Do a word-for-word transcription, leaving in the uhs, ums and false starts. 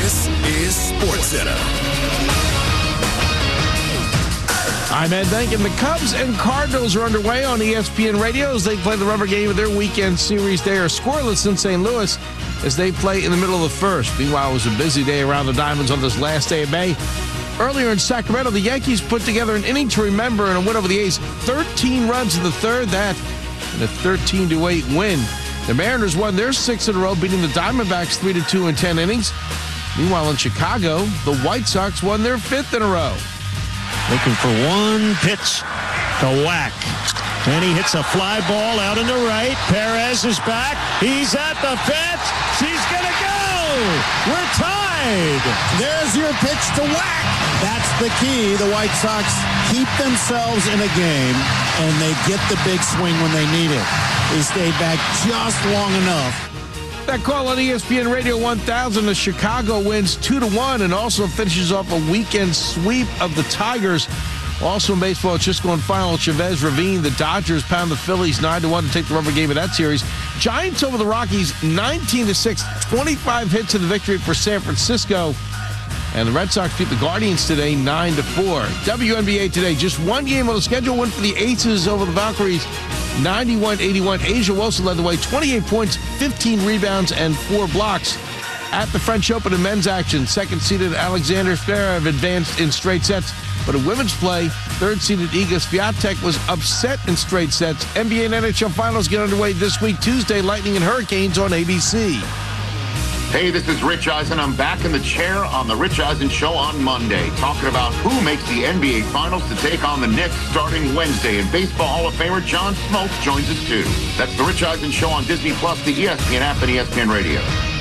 This is SportsCenter. I'm Ed Duncan. The Cubs and Cardinals are underway on E S P N Radio as they play the rubber game of their weekend series. They are scoreless in Saint Louis as they play in the middle of the first. Meanwhile, it was a busy day around the Diamonds on this last day of May. Earlier in Sacramento, the Yankees put together an inning to remember in a win over the A's. thirteen runs in the third, that in a thirteen to eight win. The Mariners won their sixth in a row, beating the Diamondbacks three to two in ten innings. Meanwhile, in Chicago, the White Sox won their fifth in a row. Looking for one pitch to whack. And he hits a fly ball out in the right. Perez is back. He's at the fence. She's going to go. We're tied. There's your pitch to whack. That's the key. The White Sox keep themselves in a game, and they get the big swing when they need it. They stayed back just long enough. That call on E S P N Radio one thousand, the Chicago wins two to one and also finishes off a weekend sweep of the Tigers. Also in baseball, it's just going final. Chavez Ravine, the Dodgers pound the Phillies nine to one to take the rubber game of that series. Giants over the Rockies nineteen to six, twenty-five hits in the victory for San Francisco. And the Red Sox beat the Guardians today nine to four. W N B A today, just one game on the schedule, one for the Aces over the Valkyries. ninety-one eighty-one. Asia Wilson led the way, twenty-eight points, fifteen rebounds, and four blocks. At the French Open in men's action, second-seeded Alexander Zverev advanced in straight sets. But in women's play, third-seeded Iga Swiatek was upset in straight sets. N B A and N H L finals get underway this week, Tuesday, Lightning and Hurricanes on A B C. Hey, this is Rich Eisen. I'm back in the chair on the Rich Eisen Show on Monday, talking about who makes the N B A Finals to take on the Knicks starting Wednesday. And Baseball Hall of Famer John Smoltz joins us too. That's the Rich Eisen Show on Disney Plus, the E S P N app, and E S P N Radio.